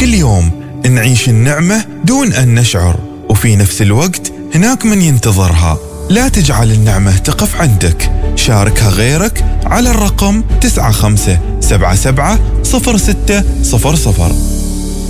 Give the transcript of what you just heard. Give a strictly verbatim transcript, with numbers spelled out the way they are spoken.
كل يوم نعيش النعمة دون أن نشعر، وفي نفس الوقت هناك من ينتظرها. لا تجعل النعمة تقف عندك، شاركها غيرك على الرقم تسعة خمسة سبعة سبعة صفر ستة صفر صفر.